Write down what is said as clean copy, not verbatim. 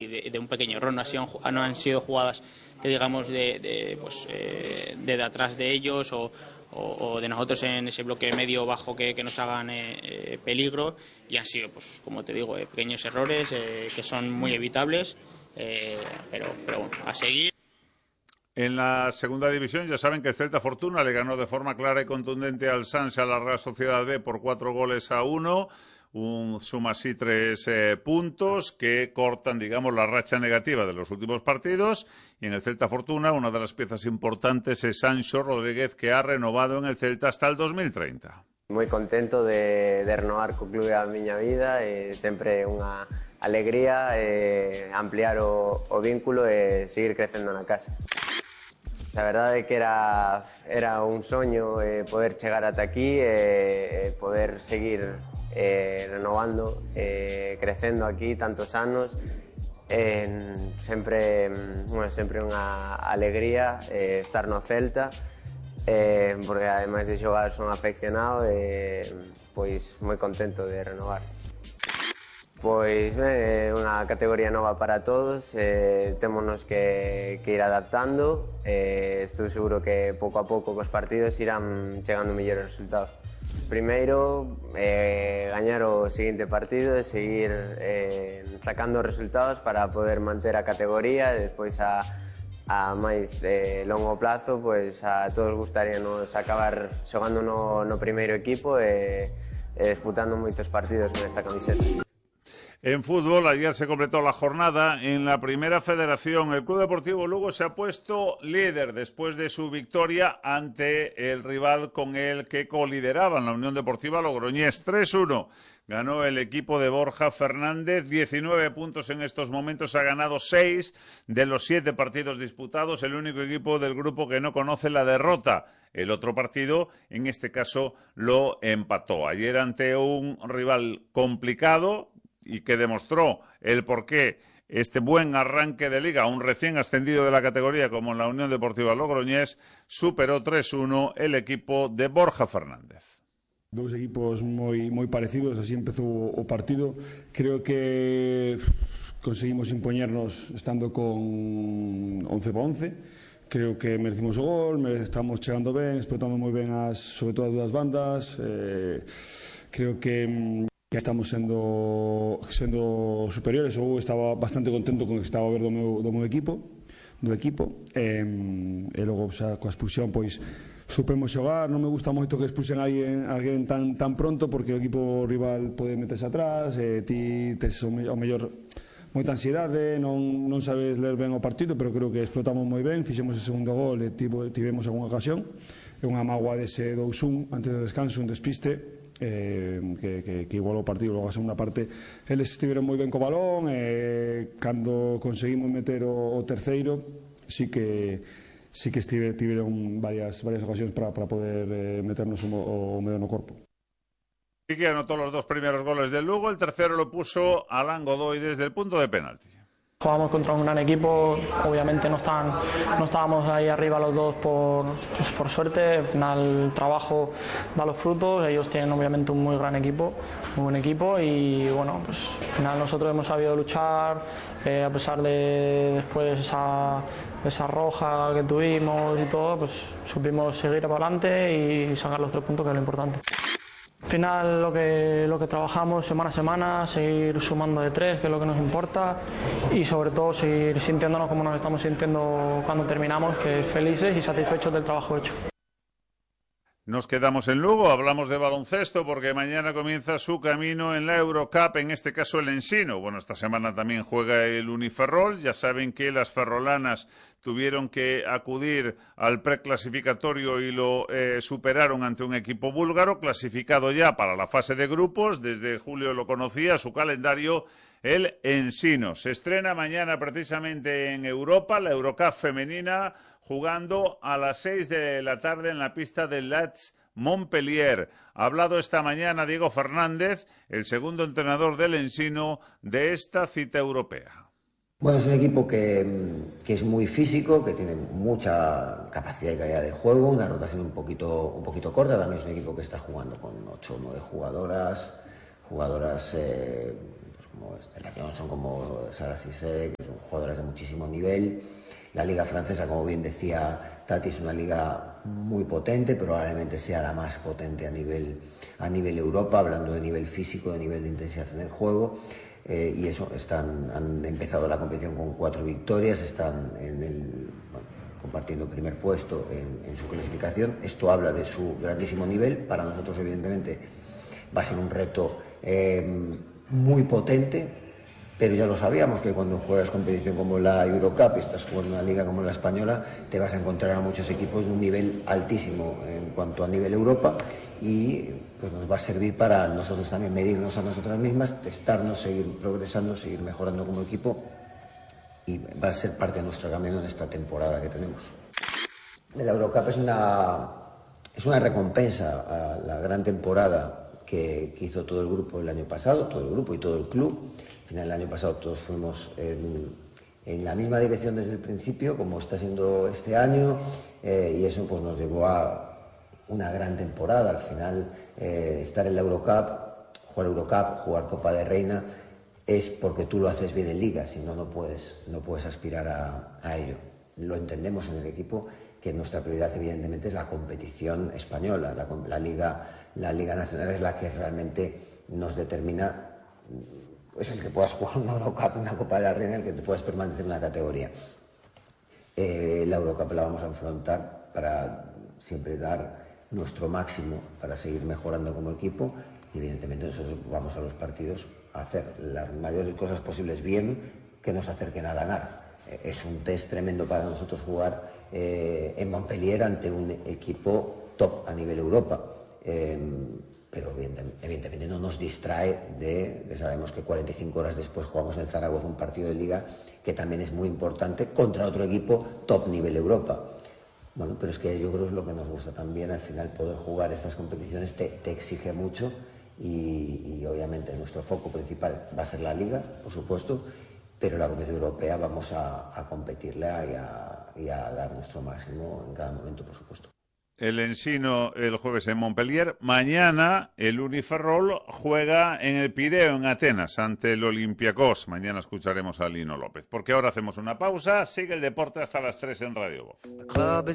partir de un pequeño error, no han sido jugadas que digamos de atrás de ellos o de nosotros en ese bloque medio bajo que nos hagan peligro, y han sido, pues como te digo, pequeños errores que son muy evitables, pero bueno, a seguir. En la segunda división ya saben que el Celta Fortuna le ganó de forma clara y contundente al Sanse, a la Real Sociedad B, por 4-1, suma así 3 puntos que cortan, digamos, la racha negativa de los últimos partidos. Y en el Celta Fortuna una de las piezas importantes es Sancho Rodríguez, que ha renovado en el Celta hasta el 2030. Moi contento de renovar co clube a miña vida, sempre unha alegría ampliar o vínculo e seguir crecendo na casa. La verdade é que era un soño poder chegar ata aquí e poder seguir renovando, crecendo aquí tantos anos. Sempre unha alegría estar no Celta, porque ademais de xogar son afeccionado e pois moi contento de renovar. Pois é unha categoría nova para todos, témonos que ir adaptando, estou seguro que pouco a pouco cos partidos irán chegando mellores resultados. Primeiro, gañar o seguinte partido e seguir sacando resultados para poder manter a categoría, e despois a máis longo plazo, pois a todos gustaríanos acabar xogando no primeiro equipo e disputando moitos partidos con esta camiseta. En fútbol, ayer se completó la jornada en la Primera Federación. El Club Deportivo Lugo se ha puesto líder después de su victoria ante el rival con el que colideraban, la Unión Deportiva Logroñés. 3-1 ganó el equipo de Borja Fernández, 19 puntos en estos momentos, ha ganado 6 de los 7 partidos disputados, el único equipo del grupo que no conoce la derrota. El otro partido, en este caso, lo empató. Ayer ante un rival complicado y que demostró el porqué este buen arranque de liga, un recién ascendido de la categoría como en la Unión Deportiva Logroñés, superó 3-1 el equipo de Borja Fernández. Dous equipos moi parecidos, así empezou o partido. Creo que conseguimos impoñernos estando con 11-11. Creo que merecimos o gol, estamos chegando ben, explotando moi ben sobre todo as dúas bandas. Creo que estamos sendo superiores. Eu estaba bastante contento con o que estaba a ver do meu equipo, e logo coa expulsión pois supemos xogar. Non me gusta moito que expulsen a alguén tan pronto, porque o equipo rival pode meterse atrás e ti tes ao mellor moita ansiedade, non sabes ler ben o partido, pero creo que explotamos moi ben, fixemos o segundo gol e tivemos algunha ocasión, e unha mágoa dese 2-1 antes do descanso, un despiste que igualou o partido. Logo a segunda parte eles estiveron moi ben co balón, e cando conseguimos meter o terceiro sí que tiveron varias ocasións para poder meternos o medio no corpo. Sí que anotó los 2 primeros goles del Lugo, el tercero lo puso Alan Godoy desde el punto de penalti. Jugamos contra un gran equipo, obviamente no estábamos ahí arriba los dos por suerte. Al final el trabajo da los frutos, ellos tienen obviamente un muy gran equipo, muy buen equipo, y bueno, pues al final nosotros hemos sabido luchar, a pesar de después esa roja que tuvimos y todo, pues supimos seguir para adelante y sacar los 3 puntos, que es lo importante. Al final lo que trabajamos semana a semana, seguir sumando de 3, que es lo que nos importa, y sobre todo seguir sintiéndonos como nos estamos sintiendo cuando terminamos, que es felices y satisfechos del trabajo hecho. Nos quedamos en Lugo, hablamos de baloncesto porque mañana comienza su camino en la Eurocup, en este caso el Ensino. Bueno, esta semana también juega el Uniferrol. Ya saben que las ferrolanas tuvieron que acudir al preclasificatorio y lo superaron ante un equipo búlgaro, clasificado ya para la fase de grupos. Desde julio lo conocía, su calendario, el Ensino. Se estrena mañana precisamente en Europa, la Eurocup femenina, jugando a las 6 de la tarde en la pista del Lats Montpellier. Ha hablado esta mañana Diego Fernández, el segundo entrenador del Ensino, de esta cita europea. Bueno, es un equipo que es muy físico, que tiene mucha capacidad y calidad de juego, una rotación un poquito corta. También es un equipo que está jugando con 8 o 9 jugadoras como Stella Johnson, como Sarah Cissé, que son jugadoras de muchísimo nivel. La liga francesa, como bien decía Tati, es una liga muy potente, probablemente sea la más potente a nivel Europa, hablando de nivel físico, de nivel de intensidad en el juego. Y eso, han empezado la competición con 4 victorias, están compartiendo el primer puesto en su clasificación. Esto habla de su grandísimo nivel. Para nosotros, evidentemente, va a ser un reto muy potente, pero ya lo sabíamos, que cuando juegas competición como la Eurocup y estás jugando una liga como la española, te vas a encontrar a muchos equipos de un nivel altísimo en cuanto a nivel Europa, y pues nos va a servir para nosotros también medirnos a nosotras mismas, testarnos, seguir progresando, seguir mejorando como equipo, y va a ser parte de nuestro camino en esta temporada que tenemos. La Eurocup es una recompensa a la gran temporada que hizo todo el grupo el año pasado, todo el grupo y todo el club. Al final, el año pasado todos fuimos en la misma dirección desde el principio, como está siendo este año, y eso pues nos llevó a una gran temporada. Al final, estar en la Eurocup, jugar Copa de Reina, es porque tú lo haces bien en Liga, si no, no puedes aspirar a ello. Lo entendemos en el equipo, que nuestra prioridad evidentemente es la competición española. La Liga Nacional es la que realmente nos determina, pues, el que puedas jugar una Eurocup, una Copa de la Reina, el que te puedas permanecer en la categoría. La Eurocup la vamos a afrontar para siempre dar nuestro máximo para seguir mejorando como equipo, y evidentemente nosotros vamos a los partidos a hacer las mayores cosas posibles bien, que nos acerquen a ganar. Es un test tremendo para nosotros jugar en Montpellier ante un equipo top a nivel Europa, pero evidentemente no nos distrae que sabemos que 45 horas después jugamos en Zaragoza un partido de Liga que también es muy importante contra otro equipo top nivel Europa. Bueno, pero es que yo creo que es lo que nos gusta también. Al final, poder jugar estas competiciones te exige mucho, y obviamente nuestro foco principal va a ser la Liga, por supuesto, pero la competición europea vamos a competirla y a dar nuestro máximo en cada momento, por supuesto. El Ensino el jueves en Montpellier. Mañana el Uniferrol juega en el Pireo, en Atenas, ante el Olympiacos. Mañana escucharemos a Lino López. Porque ahora hacemos una pausa. Sigue el deporte hasta las 3 en Radio Voz.